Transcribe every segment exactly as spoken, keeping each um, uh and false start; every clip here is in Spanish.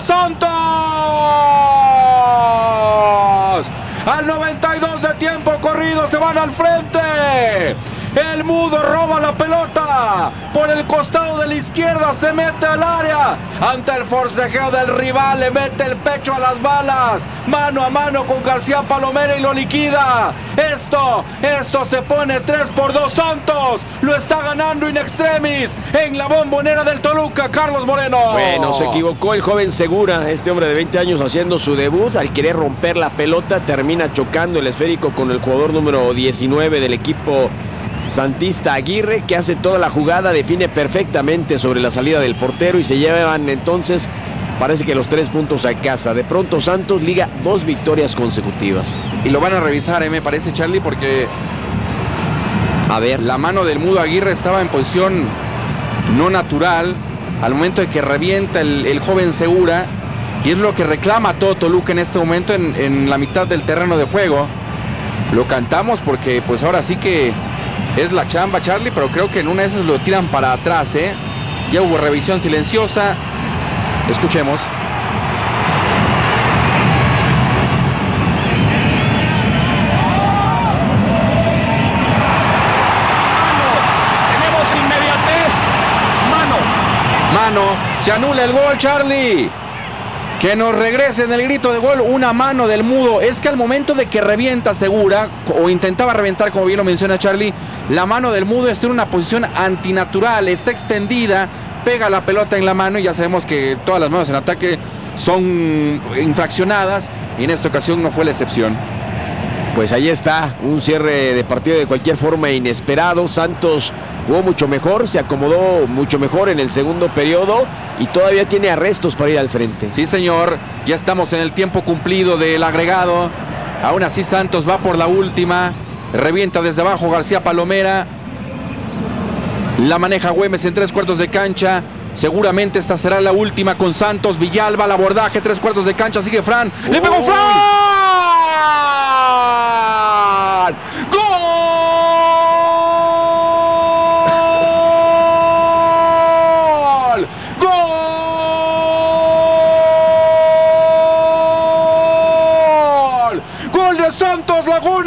Santos. Al noventa y dos de tiempo corrido se van al frente. El Mudo roba la pelota por el costado de la izquierda, se mete al área. Ante el forcejeo del rival, le mete el pecho a las balas. Mano a mano con García Palomera y lo liquida. Esto, esto se pone tres por dos. Santos lo está ganando in extremis en la Bombonera del Toluca. Carlos Moreno. Bueno, se equivocó el joven Segura, este hombre de veinte años haciendo su debut. Al querer romper la pelota, termina chocando el esférico con el jugador número diecinueve del equipo santista, Aguirre, que hace toda la jugada, define perfectamente sobre la salida del portero y se llevan entonces, parece que los tres puntos a casa. De pronto Santos liga dos victorias consecutivas. Y lo van a revisar, eh, me parece, Charlie, porque a ver, la mano del Mudo Aguirre estaba en posición no natural al momento de que revienta el, el joven Segura, y es lo que reclama todo Toluca en este momento en, en la mitad del terreno de juego. Lo cantamos porque pues ahora sí que es la chamba, Charlie, pero creo que en una de esas lo tiran para atrás, ¿eh? Ya hubo revisión silenciosa. Escuchemos. Mano. Tenemos inmediatez. Mano. Mano. Se anula el gol, Charlie. Que nos regresen el grito de gol, una mano del Mudo. Es que al momento de que revienta Segura, o intentaba reventar, como bien lo menciona Charlie, la mano del Mudo está en una posición antinatural, está extendida, pega la pelota en la mano, y ya sabemos que todas las manos en ataque son infraccionadas, y en esta ocasión no fue la excepción. Pues ahí está, un cierre de partido de cualquier forma inesperado. Santos jugó mucho mejor, se acomodó mucho mejor en el segundo periodo y todavía tiene arrestos para ir al frente. Sí, señor, ya estamos en el tiempo cumplido del agregado. Aún así Santos va por la última, revienta desde abajo García Palomera, la maneja Güemes en tres cuartos de cancha. Seguramente esta será la última con Santos. Villalba al abordaje, tres cuartos de cancha, sigue Fran, ¡le pegó Fran! ¡Gol! ¡Gol! ¡Gol de Santos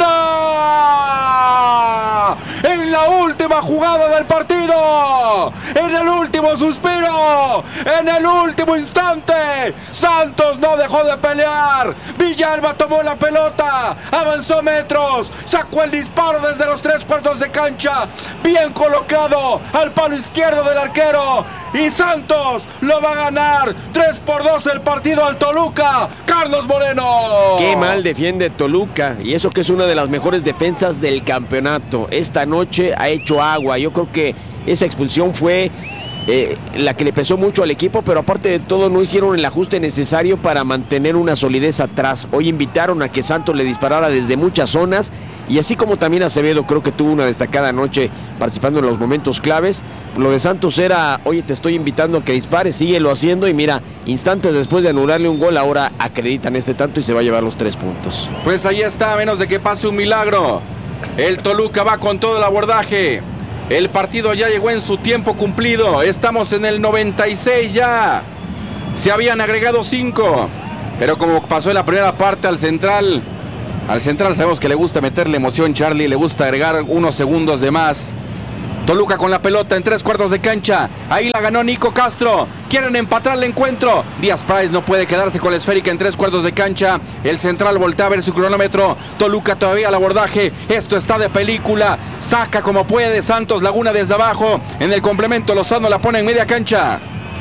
Laguna! En la última jugada del partido, en el último suspiro, en el último instante, Santos no dejó de pelear. Villalba tomó la pelota, avanzó metros, sacó el disparo desde los tres cuartos de cancha, bien colocado al palo izquierdo del arquero, y Santos lo va a ganar tres por dos el partido al Toluca. Carlos Moreno. Qué mal defiende Toluca, y eso que es una de las mejores defensas del campeonato. Esta noche ha hecho agua. Yo creo que esa expulsión fue eh, la que le pesó mucho al equipo, pero aparte de todo no hicieron el ajuste necesario para mantener una solidez atrás. Hoy invitaron a que Santos le disparara desde muchas zonas, y así como también Acevedo creo que tuvo una destacada noche participando en los momentos claves. Lo de Santos era, oye, te estoy invitando a que dispares, síguelo haciendo, y mira, instantes después de anularle un gol, ahora acreditan este tanto y se va a llevar los tres puntos. Pues ahí está, a menos de que pase un milagro. El Toluca va con todo el abordaje. El partido ya llegó en su tiempo cumplido. Estamos en el noventa y seis ya. Se habían agregado cinco, pero como pasó en la primera parte al central, al central sabemos que le gusta meterle emoción, Charlie, le gusta agregar unos segundos de más. Toluca con la pelota en tres cuartos de cancha. Ahí la ganó Nico Castro. Quieren empatar el encuentro. Díaz Price no puede quedarse con la esférica en tres cuartos de cancha. El central voltea a ver su cronómetro. Toluca todavía al abordaje. Esto está de película. Saca como puede Santos Laguna desde abajo. En el complemento Lozano la pone en media cancha.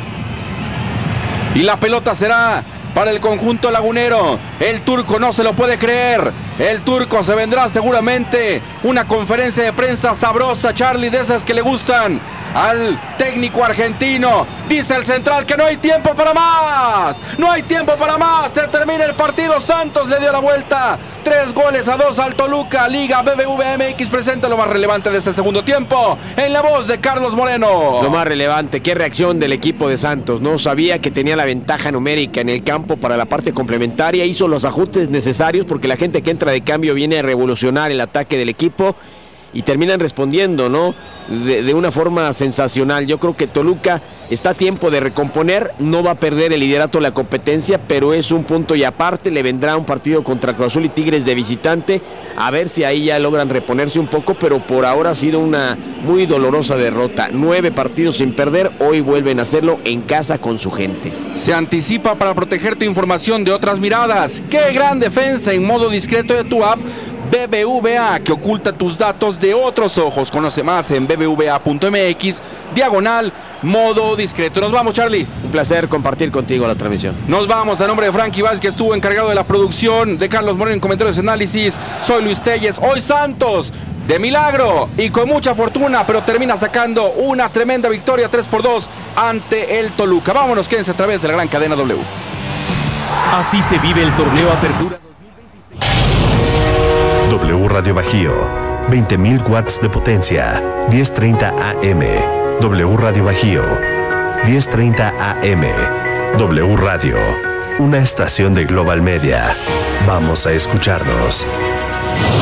Y la pelota será para el conjunto lagunero. El turco no se lo puede creer. El turco se vendrá seguramente una conferencia de prensa sabrosa, Charlie, de esas que le gustan al técnico argentino. Dice el central que no hay tiempo para más. No hay tiempo para más. Se termina el partido. Santos le dio la vuelta. Tres goles a dos al Toluca. Liga B B V M X presenta lo más relevante de este segundo tiempo en la voz de Carlos Moreno. Lo más relevante, qué reacción del equipo de Santos. No sabía que tenía la ventaja numérica en el campo para la parte complementaria. Hizo los ajustes necesarios porque la gente que entra de cambio viene a revolucionar el ataque del equipo. Y terminan respondiendo, ¿no? De, de una forma sensacional. Yo creo que Toluca está a tiempo de recomponer, no va a perder el liderato de la competencia, pero es un punto y aparte, le vendrá un partido contra Cruz Azul y Tigres de visitante, a ver si ahí ya logran reponerse un poco, pero por ahora ha sido una muy dolorosa derrota. Nueve partidos sin perder, hoy vuelven a hacerlo en casa con su gente. Se anticipa para proteger tu información de otras miradas. ¡Qué gran defensa en modo discreto de tu app B B V A, que oculta tus datos de otros ojos! Conoce más en b b v a punto m x, diagonal, modo discreto. Nos vamos, Charlie. Un placer compartir contigo la transmisión. Nos vamos. A nombre de Frankie Vázquez, que estuvo encargado de la producción, de Carlos Moreno en comentarios y análisis. Soy Luis Telles. Hoy Santos, de milagro y con mucha fortuna, pero termina sacando una tremenda victoria tres por dos ante el Toluca. Vámonos, quédense a través de la gran cadena W. Así se vive el torneo Apertura W Radio Bajío, veinte mil watts de potencia, diez treinta A M. W Radio Bajío, diez treinta A M. W Radio, una estación de Global Media. Vamos a escucharnos.